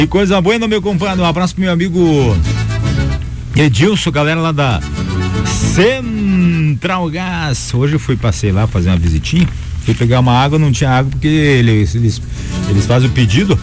Que coisa boa, meu compadre. Um abraço pro meu amigo Edilson, galera lá da Central Gás. Hoje eu passei lá fazer uma visitinha. Fui pegar uma água, não tinha água porque eles fazem o pedido.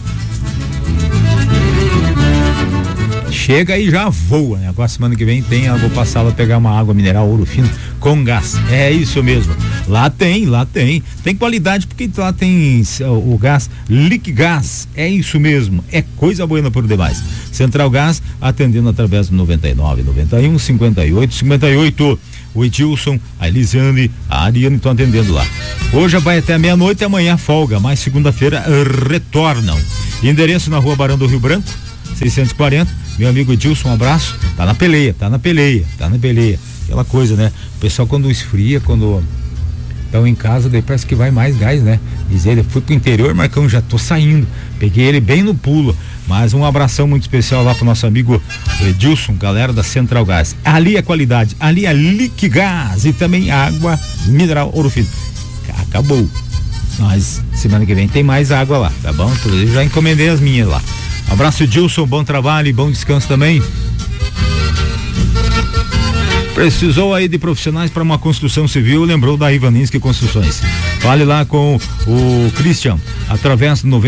Chega e já voa, né? Agora semana que vem eu vou passar lá pegar uma água mineral Ouro Fino com gás. É isso mesmo. Lá tem. Tem qualidade porque lá tem o gás Liquigás. É isso mesmo. É coisa boa por demais. Central Gás atendendo através do 99 91 58 58. O Edilson, a Elisiane, a Ariane estão atendendo lá. Hoje vai até meia-noite e amanhã folga, mas segunda-feira retornam. Endereço na Rua Barão do Rio Branco, 640. Meu amigo Edilson, um abraço. Tá na peleia. Aquela coisa, né? O pessoal quando esfria, quando estão em casa, daí parece que vai mais gás, né? Diz ele, fui pro interior, Marcão, já tô saindo. Peguei ele bem no pulo. Mas um abração muito especial lá pro nosso amigo Edilson, galera da Central Gás. Ali é qualidade, ali é Liquigás e também água mineral Ouro Fino. Acabou. Mas semana que vem tem mais água lá, tá bom? Eu já encomendei as minhas lá. Abraço, Edilson, bom trabalho e bom descanso também. Precisou aí de profissionais para uma construção civil, lembrou da Ivaninski Construções. Fale lá com o Christian, através do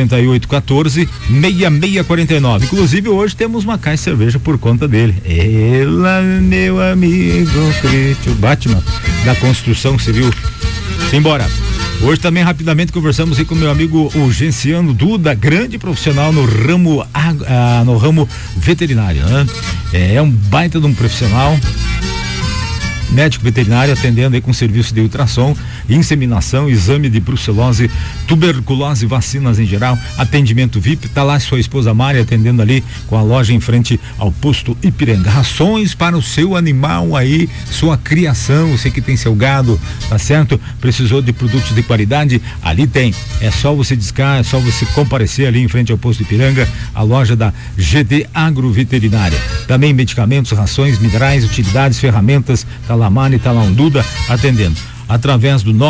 9814-6649. Inclusive hoje temos uma caixa de cerveja por conta dele. Ela, meu amigo Christian, Batman da construção civil. Simbora. Hoje também rapidamente conversamos aí com meu amigo o Genciano Duda, grande profissional no ramo veterinário, né? É um baita de um profissional, médico veterinário, atendendo aí com serviço de ultrassom, inseminação, exame de brucelose, tuberculose, vacinas em geral, atendimento VIP. Tá lá sua esposa Mari atendendo ali com a loja em frente ao posto Ipiranga. Rações para o seu animal aí, sua criação, você que tem seu gado, tá certo? Precisou de produtos de qualidade? Ali tem. É só você discar, é só você comparecer ali em frente ao posto Ipiranga, a loja da GD Agroveterinária. Também medicamentos, rações, minerais, utilidades, ferramentas. Tá lá Mari, tá lá um Duda atendendo. Através do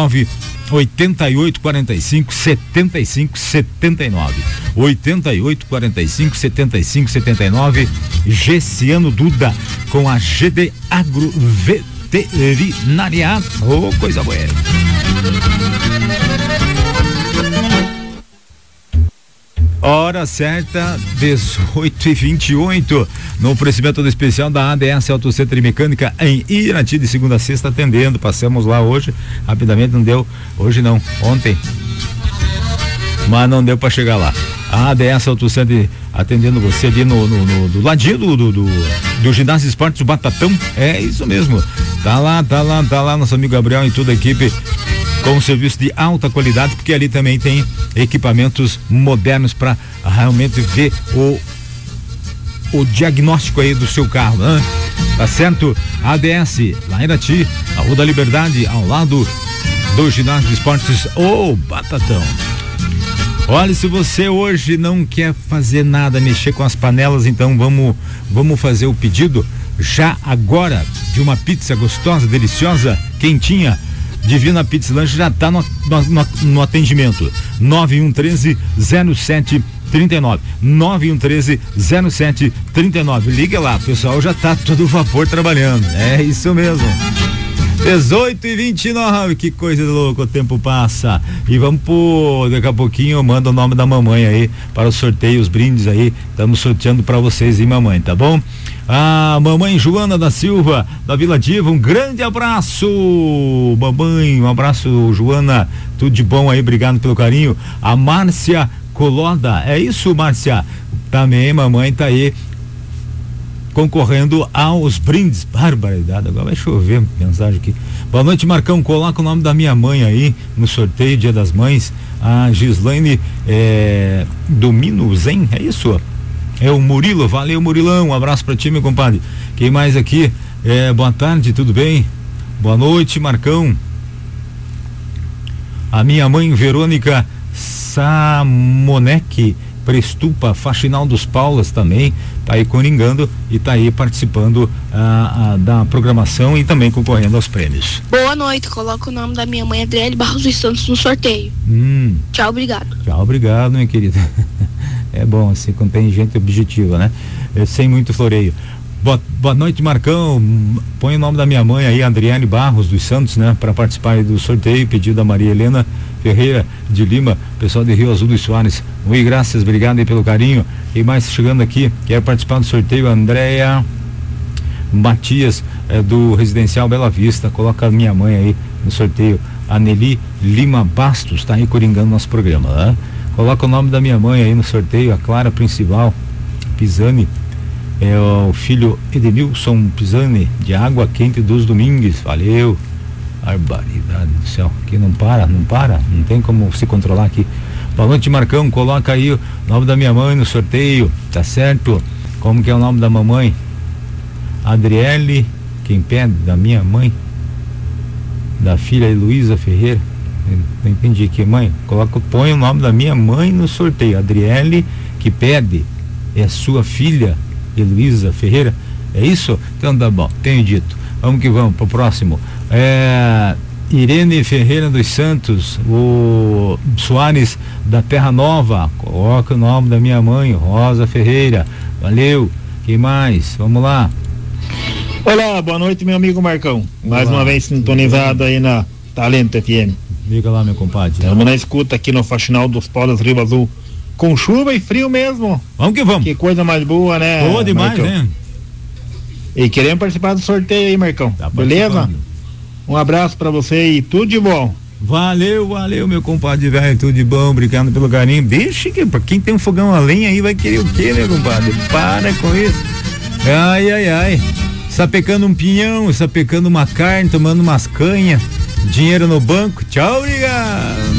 98845-7579. 8845-7579. Genciano Duda com a GD Agroveterinária. Oh, coisa boa. Hora certa, 18h28, no oferecimento do especial da ADS Auto Center e Mecânica em Irati, de segunda a sexta atendendo. Passamos lá hoje, rapidamente, não deu, hoje não, ontem, mas não deu para chegar lá. A ADS Auto Center atendendo você ali do ladinho do ginásio esportes Batatão. É isso mesmo, tá lá nosso amigo Gabriel e toda a equipe com um serviço de alta qualidade, porque ali também tem equipamentos modernos para realmente ver o diagnóstico aí do seu carro, né? Tá certo? ADS, lá em Irati, na Rua da Liberdade, ao lado do ginásio de esportes Batatão. Olha, se você hoje não quer fazer nada, mexer com as panelas, então vamos fazer o pedido já agora de uma pizza gostosa, deliciosa, quentinha. Divina Pizza Lanche já tá no atendimento. 9113-0739. 9113-0739. Liga lá, o pessoal já tá todo vapor trabalhando. É isso mesmo. 18h29, que coisa louca, o tempo passa. E vamos daqui a pouquinho eu mando o nome da mamãe aí para o sorteio, os brindes aí. Estamos sorteando para vocês, hein, mamãe, tá bom? A mamãe Joana da Silva, da Vila Diva, um grande abraço, mamãe, um abraço, Joana, tudo de bom aí, obrigado pelo carinho. A Márcia Coloda, é isso, Márcia? Também, mamãe tá aí concorrendo aos brindes. Barbaridade, agora vai chover mensagem aqui. Boa noite, Marcão, coloca o nome da minha mãe aí no sorteio Dia das Mães, a Gislaine Dominos, hein? É isso? É o Murilo, valeu, Murilão, um abraço pra ti, meu compadre. Quem mais aqui? Boa tarde, tudo bem? Boa noite, Marcão. A minha mãe, Verônica Samonek Prestupa, Faxinal dos Paulas também, tá aí coringando e tá aí participando da programação e também concorrendo aos prêmios. Boa noite, coloca o nome da minha mãe, Adriele Barros dos Santos, no sorteio. Tchau, obrigado. Tchau, obrigado, minha querida. É bom, assim, quando tem gente objetiva, né? Sem muito floreio. Boa noite, Marcão. Põe o nome da minha mãe aí, Adriane Barros dos Santos, né? Para participar aí do sorteio, pedido da Maria Helena Ferreira de Lima, pessoal de Rio Azul dos Soares. Oi, graças, obrigado aí pelo carinho. E mais chegando aqui, quer participar do sorteio, Andréia Matias, do Residencial Bela Vista. Coloca a minha mãe aí no sorteio. A Nelly Lima Bastos, tá aí coringando nosso programa, né? Coloca o nome da minha mãe aí no sorteio, a Clara Principal Pisani, é o filho Edenilson Pisani, de Água Quente dos Domingues. Valeu. Barbaridade do céu, aqui não para, não tem como se controlar aqui. Boa noite, Marcão, coloca aí o nome da minha mãe no sorteio, tá certo? Como que é o nome da mamãe? Adriele, quem pede? Da minha mãe? Da filha Heloísa Ferreira? Não entendi aqui, mãe. Põe o nome da minha mãe no sorteio. Adriele, que pede, é sua filha Heloísa Ferreira? É isso? Então tá bom, tenho dito. Vamos que vamos pro próximo. Irene Ferreira dos Santos, o Soares da Terra Nova. Coloca o nome da minha mãe, Rosa Ferreira. Valeu. Quem mais? Vamos lá. Olá, boa noite, meu amigo Marcão. Olá. Mais uma vez sintonizado aí na Talento FM. Liga lá, meu compadre. Estamos na escuta aqui no Faxinal dos Polos Rio Azul. Com chuva e frio mesmo. Vamos que vamos. Que coisa mais boa, né? Boa demais, Marcão? né? E queremos participar do sorteio aí, Marcão. Tá, beleza? Um abraço pra você e tudo de bom. Valeu, meu compadre velho, tudo de bom, obrigado pelo carinho. Deixa que, pra quem tem um fogão a lenha aí, vai querer o quê, meu compadre? Para com isso. Ai. Sapecando um pinhão, sapecando uma carne, tomando umas canhas, dinheiro no banco. Tchau, obrigado.